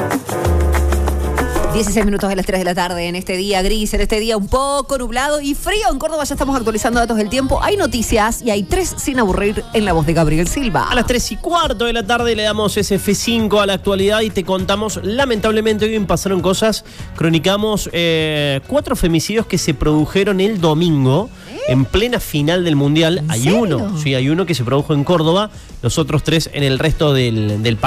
16 minutos de las 3 de la tarde en este día gris, en este día un poco nublado y frío. En Córdoba ya estamos actualizando datos del tiempo. Hay noticias y hay 3 sin aburrir en la voz de Gabriel Silva. A las 3:15 de la tarde le damos ese F5 a la actualidad y te contamos, lamentablemente hoy pasaron cosas. Cronicamos 4 femicidios que se produjeron el domingo en plena final del Mundial. ¿En Hay serio? uno que se produjo en Córdoba, los otros 3 en el resto del país.